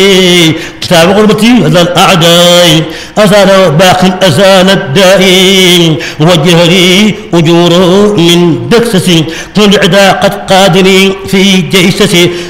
كتاب غربتي هذا الأعداء أزال باق أزال الدائم وجه لي أجور من دكسسي كل عدا قد قادني في جيسسي